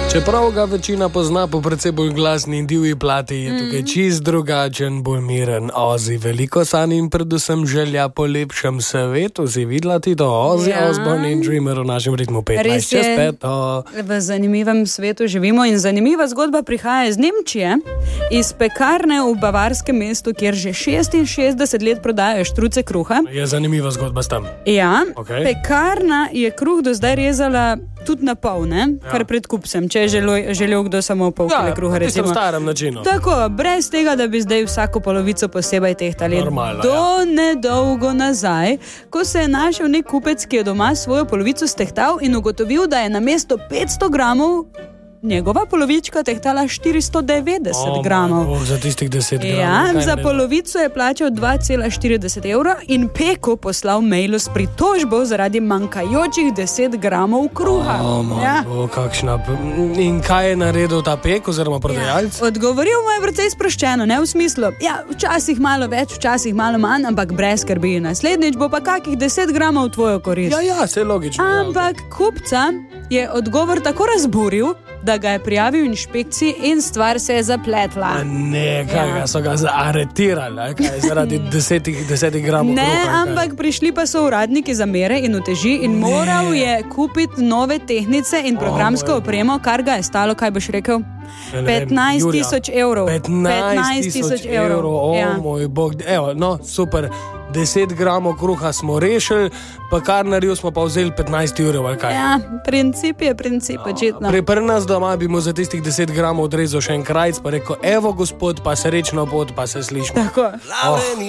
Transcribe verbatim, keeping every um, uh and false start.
Čeprav ga večina pozna po precej bolj glasni in divji plati, je tukaj čist drugačen, bolj miren Ozzy. Veliko sanj in predvsem želja po lepšem svetu. Si videla ti to? Ozzy Ja. Osbourne in Dreamer v našem ritmu Res petnajst je. čez peto. V zanimivem svetu živimo in zanimiva zgodba prihaja iz Nemčije, iz pekarne v bavarskem mestu, kjer že šestinšestdeset let prodajajo štruce kruha. Je zanimiva zgodba s tem. Ja, Okej. pekarna je kruh do zdaj rezala tudi na pol, ne? Kar pred kupcem, če je želel, želel kdo samo pol kile kruha, po tistem recimo. starem načinu. Tako, brez tega, da bi zdaj vsako polovico posebej tehtali. Normalno, Do ja. nedolgo nazaj, ko se je našel nek kupec, ki je doma svojo polovico stehtal in ugotovil, da je namesto petsto gramov njegova polovička tehtala štiristo devetdeset O, gramov. moj Bog, za tistih deset gramov. Ja, kaj za naredil? polovico je plačal dva cela štirideset evra in Peko poslal mailu s pritožbo zaradi manjkajočih deset gramov kruha. O, moj Ja. Bog, kakšna... p- In kaj je naredil ta Pek oziroma prodajalec? Odgovoril mu je precej sproščeno, ne v smislu, ja, včasih malo več, včasih malo manj, ampak brez skrbi. Naslednjič bo pa kakih deset gramov v tvojo korist. Ja, ja, vse logično. ja. Ampak kupca je odgovor tako razburil, da ga je prijavil inšpekciji in stvar se je zapletla. A ne, kaj Ja. ga so ga aretirali, ali kaj, zaradi desetih, desetih gramov Ne, kruha, ali kaj? ampak prišli pa so uradniki za mere in uteži in moral je kupiti nove tehnice in programsko opremo, kar ga je stalo, kaj boš rekel? Ne vem, petnajst Jurija. tisoč evrov. petnajst tisoč evrov, o Ja. moj bog. Evo, no, super. deset gramov kruha smo rešili, pa karnarju smo pa vzeli petnajst evrov, ali kaj. Ja, princip je princip, očitno. Pri, pri nas doma bi mu za tistih deset gramov odrezal še en krajc, pa rekel, evo gospod, pa srečno pot, pa se slišmo. Tako. Oh.